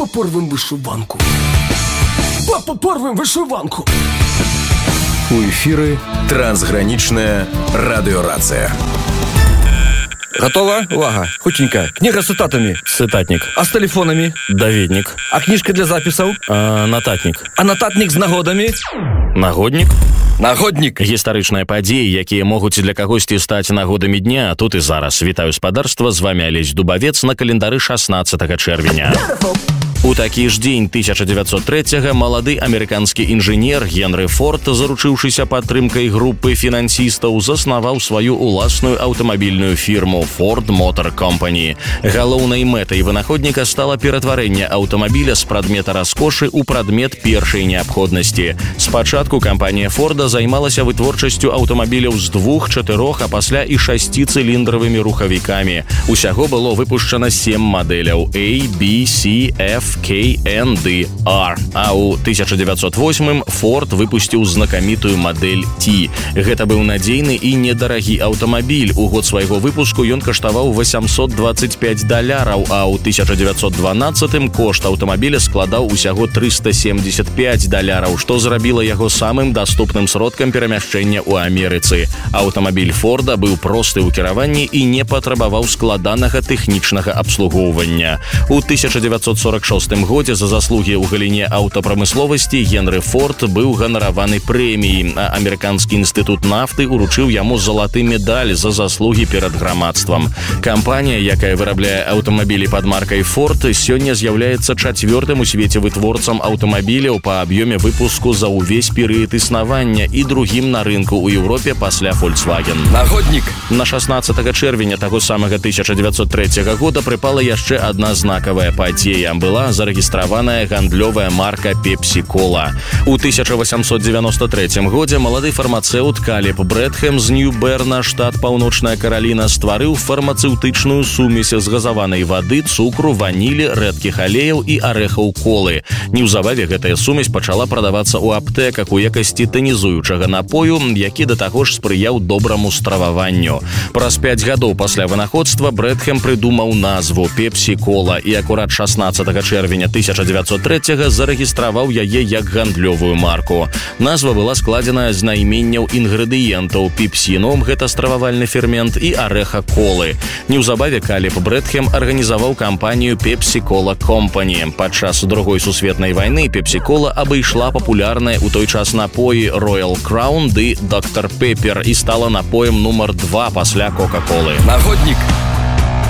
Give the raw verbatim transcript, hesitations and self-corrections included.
Папа, порвем вышиванку. Папа, порвем вышиванку. У эфіры трансгранічная радыёрацыя. Готова? Увага, хутенька. Книга с цитатами. Цитатник. А с телефонами? Даведник. А книжка для записов? А, нататник. А нататник с нагодами? Нагодник. Нагодник. Гістарычныя падзеі, якія могуць для кагосьці стаць нагодамі дня, а тут і зараз. Вітаю спадарства, з вами Алесь Дубавец на календары шаснаццатага чэрвеня. У такі ж дзень тысяча дзевяцьсот трэцяга малады амерыканскі інжынер Генры Форд, заручыўшыся падтрымкай групы фінансістаў, заснаваў сваю уласную аўтамабільную фірму Ford Motor Company. Галоўнай мэтай вынаходніка стала ператварэнне аўтамабіля з прадмета раскошы ў прадмет першай неабходнасці. Спачатку кампанія Форда займалася вытворчасцю аўтамабіляў з двух, чатырох, а пасля і шасціцыліндравымі рухавікамі. Усяго было выпушчана сем мадэляў A, B, C, F, K, N, D, R. А ў тысяча дзевяцьсот восьмым Форд выпусціў знакамітую мадэль T. Гэта быў надзейны і недарагі аўтамабіль. У год свайго выпуску ён каштаваў восемьсот двадцать пять даляраў, а ў тысяча дзевяцьсот дванаццатым кошт аўтамабіля складаў усяго триста семьдесят пять даляраў, што зрабіла яго самым даступным сродкам перамяшчэння ў Амерыцы. Аўтамабіль Форда быў просты ў кіраванні і не патрабаваў складанага тэхнічнага абслугоўвання. У тысяча дзевяцьсот сорок шостым годзе за заслугі ў галіне аўтапрамысловасці Генры Форд быў ганараваны прэміяй, а амерыканскі інстытут нафты уручыў яму залаты медаль за заслугі перад грамадствам. Кампанія, якая вырабляе аўтамабілі пад маркай Форд, сёння з'яўляецца чацвёртым у свеце вытворцам аўтамабіляў па аб'ёме выпуску за ўвесь перыяд існавання і другім на рынку ў Еўропе пасля Volkswagen. Нагодник. На шаснаццатага чэрвеня таго самага тысяча дзевяцьсот трэцяга года прыпала яшчэ адна знакавая падзея. Была зарэгістраваная гандлёвая марка Pepsi-Cola. У тысяча восемьсот девяносто третьем годзе малады фармацэўт Калеб Брэдхэм з Нью-Берна, штат Паўночная Караліна, стварыў фармацэўтычную сумесь з газаванай вады, цукру, ванілі, рэдкіх алеяў і арэхаў колы. Неўзабаве гэтая сумесь пачала прадавацца ў аптэках у якасці танізуючага напою, які да таго ж спрыяў добраму страваванню. Праз пяць гадоў пасля вынаходства Брэдхэм прыдумаў назву Pepsi-Cola і акурат шаснаццатага чэрвеня тысяча дзевяцьсот трэцяга зарэгістраваў яе як гандлёвую марку. Назва была складзеная з найменняў інгрэдыентаў: пепсіном, гэта стрававальны фермент, і арэха колы. Неўзабаве Калеб Брэдхэм арганізаваў кампанію Pepsi-Cola Company. Падчас другой сусветнай вайны Pepsi-Cola абышла папулярныя ў той час напоі Royal Crown ды доктор Pepper і стала напоем нумар два пасля Кока-Колы. Нагодник.